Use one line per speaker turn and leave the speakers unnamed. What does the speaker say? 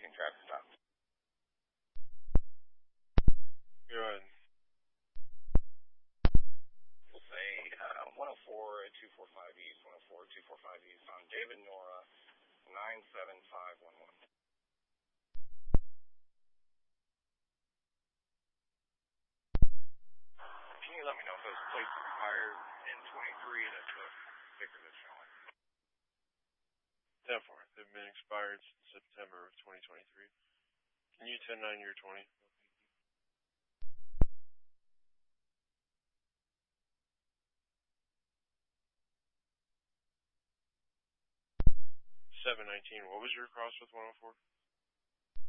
traffic stop.
Go ahead.
We'll say 104-245 East, 104-245 East on David Nora, 97511. Can you let me know if those plates expired in 23? That's the sticker that's showing.
10-4. They've been expired since September of 2023. Can you 10-9 your 20? $719. What was your cross with 104?